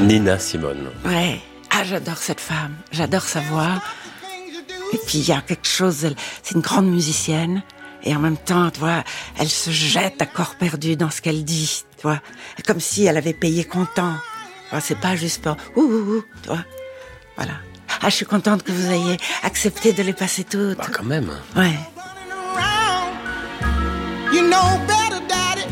Nina Simone. Ouais. Ah, j'adore cette femme. J'adore sa voix. Et puis, il y a quelque chose... C'est une grande musicienne. Et en même temps, tu vois, elle se jette à corps perdu dans ce qu'elle dit, tu vois. Comme si elle avait payé comptant. Tu vois, c'est pas juste pour... tu vois. Voilà. Ah, je suis contente que vous ayez accepté de les passer toutes. Bah, quand même. Ouais. You know better, daddy.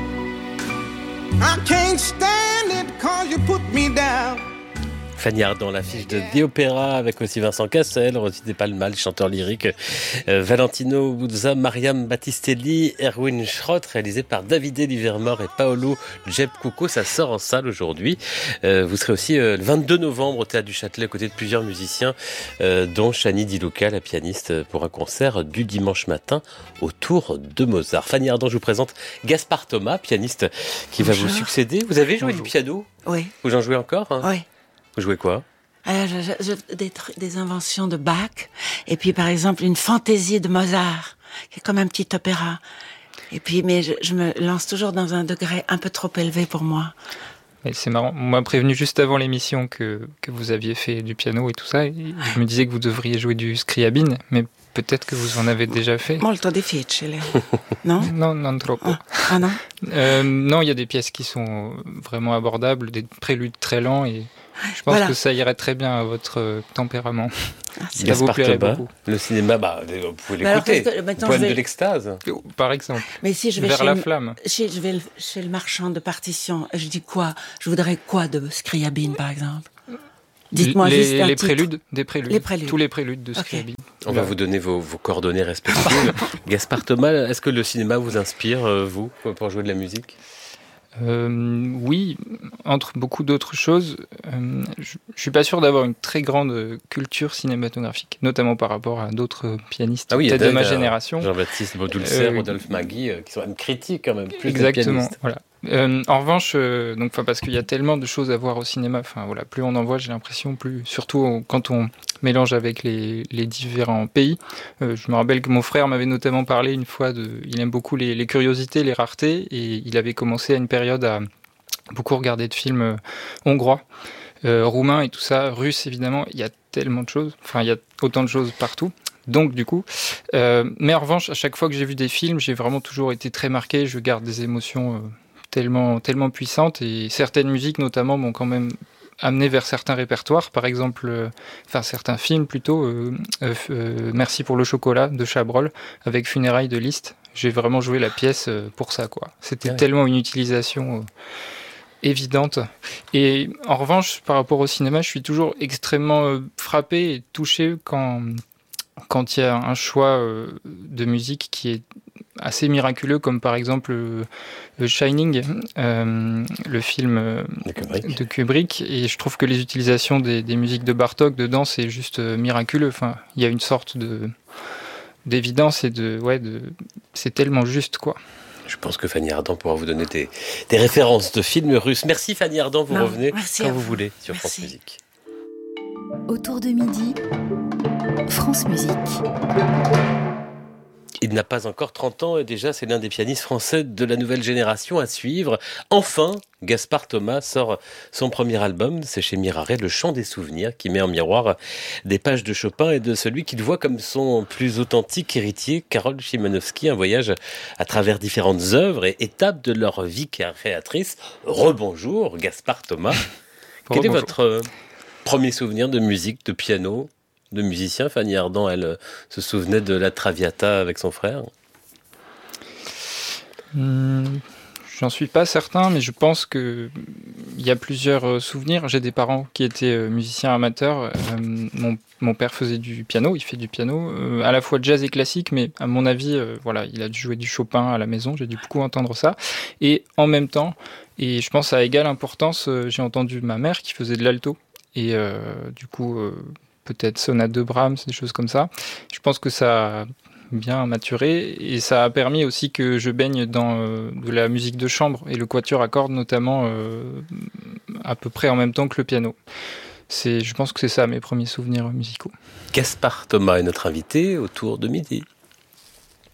I can't stand it 'cause you put me down. Fanny Ardant, l'affiche de The Opera avec aussi Vincent Cassel, Rosy de Palma, chanteur lyrique, Valentino Buzza, Mariam Battistelli, Erwin Schrott, réalisé par Davide Livermore et Paolo Jebcuco. Ça sort en salle aujourd'hui. Vous serez aussi le 22 novembre au Théâtre du Châtelet, à côté de plusieurs musiciens, dont Chani Di Luca, la pianiste, pour un concert du dimanche matin autour de Mozart. Fanny Ardant, je vous présente Gaspard Thomas, pianiste qui va vous succéder. Vous avez joué du piano ? Oui. Vous en jouez encore ? Oui. Vous jouez quoi ? Des inventions de Bach, et puis par exemple une fantaisie de Mozart, qui est comme un petit opéra. Et puis, mais je me lance toujours dans un degré un peu trop élevé pour moi. Et c'est marrant, on m'a prévenu juste avant l'émission que vous aviez fait du piano et tout ça, et je me disais que vous devriez jouer du Scriabine, mais peut-être que vous en avez déjà fait. Molto difficile, non ? Non troppo. Ah non ? Non, il y a des pièces qui sont vraiment abordables, des préludes très lents, et je pense que ça irait très bien à votre tempérament. Ça vous plairait beaucoup. Le cinéma, vous pouvez l'écouter. Poème de l'extase. Par exemple. Mais si je vais Vers la flamme. Je vais chez le marchand de partitions, je dis quoi ? Je voudrais quoi de Scriabine, par exemple ? Dites-moi juste un titre. Les préludes. Tous les préludes de Scriabine. On va vous donner vos coordonnées respectives. Gaspard Thomas, est-ce que le cinéma vous inspire, vous, pour jouer de la musique ? Oui, entre beaucoup d'autres choses. Je suis pas sûr d'avoir une très grande culture cinématographique, notamment par rapport à d'autres pianistes peut-être de ma génération. Jean-Baptiste Baudulcer, Rodolphe Magui, qui sont une critique quand même plus. Exactement. Voilà. En revanche, parce qu'il y a tellement de choses à voir au cinéma. Plus on en voit, j'ai l'impression, plus surtout quand on mélange avec les différents pays. Je me rappelle que mon frère m'avait notamment parlé une fois il aime beaucoup les curiosités, les raretés, et il avait commencé à une période à beaucoup regarder de films hongrois, roumains et tout ça, russes évidemment. Il y a tellement de choses. Il y a autant de choses partout. Donc du coup, mais en revanche, à chaque fois que j'ai vu des films, j'ai vraiment toujours été très marqué. Je garde des émotions tellement puissantes, et certaines musiques notamment m'ont quand même amené vers certains répertoires, par exemple, certains films plutôt, Merci pour le chocolat de Chabrol avec Funérailles de Liszt. J'ai vraiment joué la pièce pour ça, quoi. C'était tellement une utilisation évidente. Et en revanche, par rapport au cinéma, je suis toujours extrêmement frappé et touché quand il y a un choix de musique qui est assez miraculeux, comme par exemple Shining, le film de Kubrick, et je trouve que les utilisations des musiques de Bartók dedans, c'est juste miraculeux. Il y a une sorte d'évidence et c'est tellement juste, quoi. Je pense que Fanny Ardant pourra vous donner des références de films russes. Merci Fanny Ardant, vous revenez quand vous voulez sur France Musique. Autour de midi, France Musique. Il n'a pas encore 30 ans et déjà c'est l'un des pianistes français de la nouvelle génération à suivre. Enfin, Gaspard Thomas sort son premier album, c'est chez Miraret, Le Chant des souvenirs, qui met en miroir des pages de Chopin et de celui qu'il voit comme son plus authentique héritier, Karol Szymanowski. Un voyage à travers différentes œuvres et étapes de leur vie créatrice. Rebonjour Gaspard Thomas. Quel est votre premier souvenir de musique, de piano, de musicien? Fanny Ardant, elle se souvenait de la Traviata avec son frère. J'en suis pas certain, mais je pense qu'il y a plusieurs souvenirs. J'ai des parents qui étaient musiciens amateurs. Mon père faisait du piano, il fait du piano, à la fois jazz et classique, mais à mon avis, il a dû jouer du Chopin à la maison, j'ai dû beaucoup entendre ça. Et en même temps, et je pense à égale importance, j'ai entendu ma mère qui faisait de l'alto. Et du coup, peut-être sonate de Brahms, des choses comme ça. Je pense que ça a bien maturé et ça a permis aussi que je baigne dans de la musique de chambre et le quatuor à cordes notamment à peu près en même temps que le piano. Je pense que c'est ça mes premiers souvenirs musicaux. Gaspard Thomas est notre invité autour de midi.